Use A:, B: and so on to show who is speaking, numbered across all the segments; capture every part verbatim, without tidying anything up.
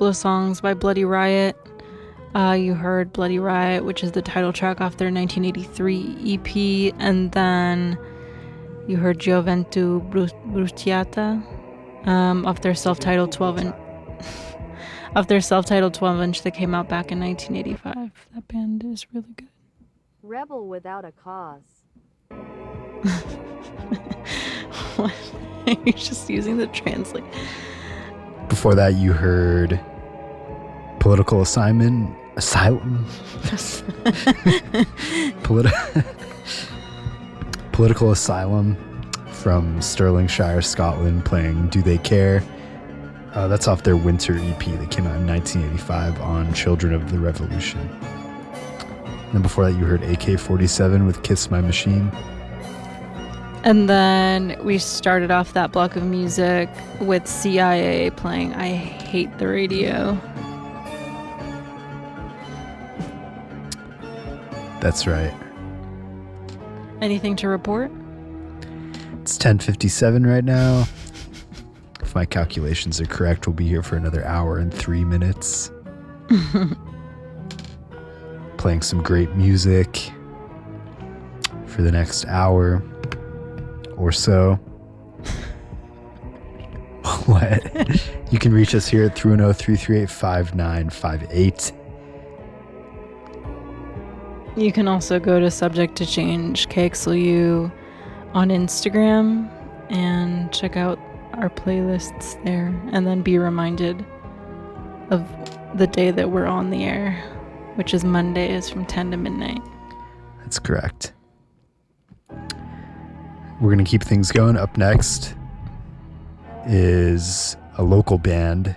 A: couple of songs by Bloody Riot. Uh, you heard Bloody Riot, which is the title track off their nineteen eighty-three E P, and then you heard Gioventù Bruttiata um, off their self-titled twelve inch off their self-titled twelve inch that came out back in nineteen eighty-five. That band is really good.
B: Rebel without a cause.
A: What? You're just using the translate.
C: Before that, you heard Political Assignment, Asylum, Politi- Political Asylum from Stirlingshire, Scotland, playing Do They Care? Uh, that's off their Winter E P that came out in nineteen eighty-five on Children of the Revolution. And then before that, you heard A K forty-seven with Kiss My Machine.
A: And then we started off that block of music with C I A playing I Hate the Radio.
C: That's right.
A: Anything to report?
C: It's ten fifty-seven right now. If my calculations are correct, we'll be here for another hour and three minutes. Playing some great music for the next hour or so. What? You can reach us here at three one zero, three three eight, five nine five eight.
A: You can also go to Subject to Change K X L U on Instagram and check out our playlists there, and then be reminded of the day that we're on the air, which is Mondays from ten to midnight.
C: That's correct. We're going to keep things going. Up next is a local band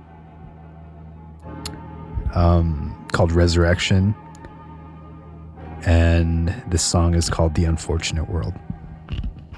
C: um, called Resurrection, and this song is called The Unfortunate World.